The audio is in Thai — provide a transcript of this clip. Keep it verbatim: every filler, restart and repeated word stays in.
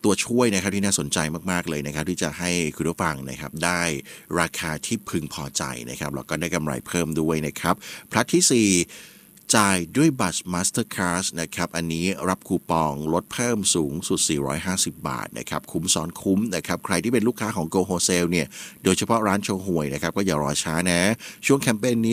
ตัวช่วยนะครับที่น่าสนใจมากๆเลยนะครับที่จะให้คุณผู้ฟังนะครับได้ราคาที่พึงพอใจนะครับแล้วก็ได้กำไรเพิ่มด้วยนะครับพลัดที่สี่จ่ายด้วยบัตร Mastercard นะครับอันนี้รับคูปองลดเพิ่มสูงสุดสี่ร้อยห้าสิบบาทนะครับคุ้มซ้อนคุ้มนะครับใครที่เป็นลูกค้าของ Go Wholesale เนี่ยโดยเฉพาะร้านโชห่วยนะครับก็อย่ารอช้านะช่วงแคมเปญนี้